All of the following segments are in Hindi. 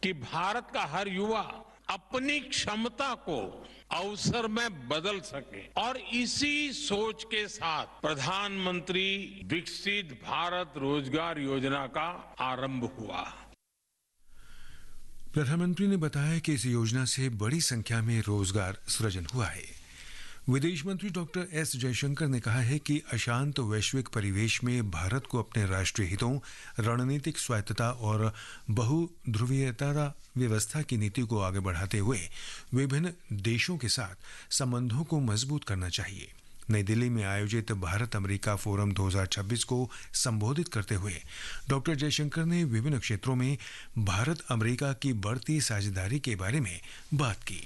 कि भारत का हर युवा अपनी क्षमता को अवसर में बदल सके और इसी सोच के साथ प्रधानमंत्री विकसित भारत रोजगार योजना का आरंभ हुआ। प्रधानमंत्री ने बताया कि इस योजना से बड़ी संख्या में रोजगार सृजन हुआ है। विदेश मंत्री डॉक्टर एस जयशंकर ने कहा है कि अशांत वैश्विक परिवेश में भारत को अपने राष्ट्रीय हितों, रणनीतिक स्वायत्तता और बहुध्रुवीयता व्यवस्था की नीति को आगे बढ़ाते हुए विभिन्न देशों के साथ संबंधों को मजबूत करना चाहिए। नई दिल्ली में आयोजित भारत अमेरिका फोरम 2026 को संबोधित करते हुए डॉक्टर जयशंकर ने विभिन्न क्षेत्रों में भारत अमेरिका की बढ़ती साझेदारी के बारे में बात की।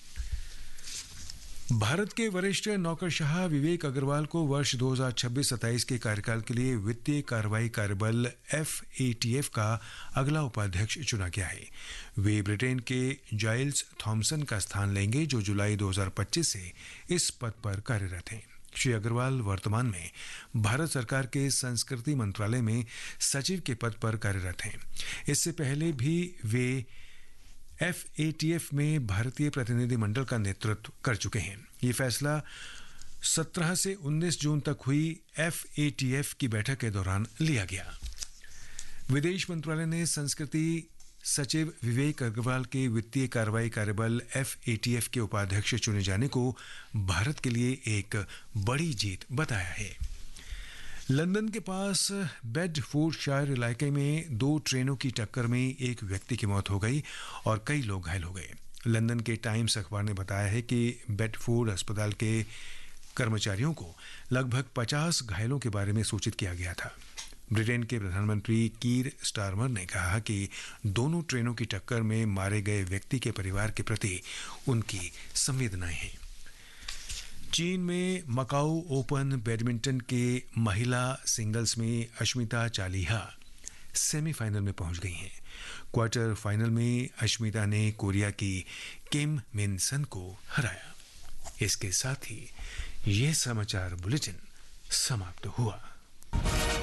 भारत के वरिष्ठ नौकरशाह विवेक अग्रवाल को वर्ष 2026-27 के कार्यकाल के लिए वित्तीय कार्रवाई कार्यबल FATF का अगला उपाध्यक्ष चुना गया है। वे ब्रिटेन के जाइल्स थॉमसन का स्थान लेंगे, जो जुलाई 2025 से इस पद पर कार्यरत हैं। श्री अग्रवाल वर्तमान में भारत सरकार के संस्कृति मंत्रालय में सचिव के पद पर कार्यरत हैं। इससे पहले भी वे FATF में भारतीय प्रतिनिधिमंडल का नेतृत्व कर चुके हैं। ये फैसला 17 से 19 जून तक हुई FATF की बैठक के दौरान लिया गया। विदेश मंत्रालय ने संस्कृति सचिव विवेक अग्रवाल के वित्तीय कार्रवाई कार्यबल FATF के उपाध्यक्ष चुने जाने को भारत के लिए एक बड़ी जीत बताया है। लंदन के पास बेडफोर्डशायर इलाके में 2 ट्रेनों की टक्कर में एक व्यक्ति की मौत हो गई और कई लोग घायल हो गए। लंदन के टाइम्स अखबार ने बताया है कि बेडफोर्ड अस्पताल के कर्मचारियों को लगभग 50 घायलों के बारे में सूचित किया गया था। ब्रिटेन के प्रधानमंत्री कीर स्टारमर ने कहा कि दोनों ट्रेनों की टक्कर में मारे गए व्यक्ति के परिवार के प्रति उनकी संवेदनाएं हैं। चीन में मकाऊ ओपन बैडमिंटन के महिला सिंगल्स में अश्मिता चालिहा सेमीफाइनल में पहुंच गई हैं। क्वार्टर फाइनल में अश्मिता ने कोरिया की किम मिन सन को हराया। इसके साथ ही यह समाचार बुलेटिन समाप्त हुआ।